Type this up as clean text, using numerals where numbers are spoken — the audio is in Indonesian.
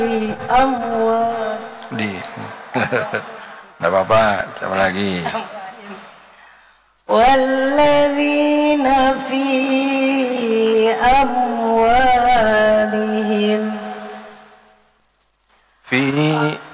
amwat. Di. Enggak apa-apa, coba lagi. Walladzina fi amwalihim Fi